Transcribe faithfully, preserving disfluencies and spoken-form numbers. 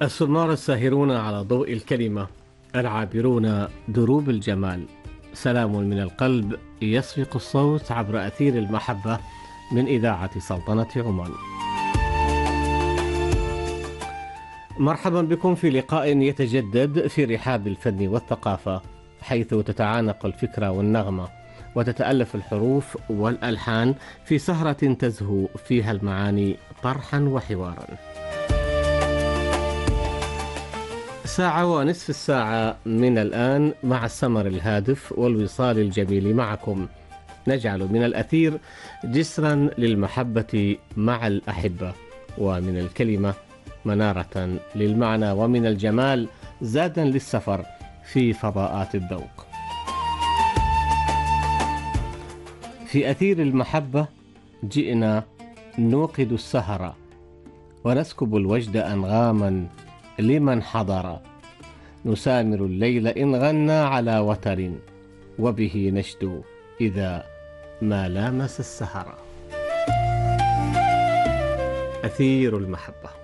السمار الساهرون على ضوء الكلمة، العابرون دروب الجمال. سلام من القلب يسبق الصوت عبر أثير المحبة من إذاعة سلطنة عمان. مرحبا بكم في لقاء يتجدد في رحاب الفن والثقافة، حيث تتعانق الفكرة والنغمة وتتألف الحروف والألحان في سهرة تزهو فيها المعاني طرحا وحوارا. ساعة ونصف الساعة من الآن مع السمر الهادف والوصال الجميل معكم، نجعل من الأثير جسرا للمحبة مع الأحبة، ومن الكلمة منارة للمعنى، ومن الجمال زادا للسفر في فضاءات الذوق. في أثير المحبة جئنا نوقد السهرة ونسكب الوجد أنغاما لمن حضر، نسامر الليل إن غنى على وتر، وبه نشدو إذا ما لامس السهرة. أثير المحبة.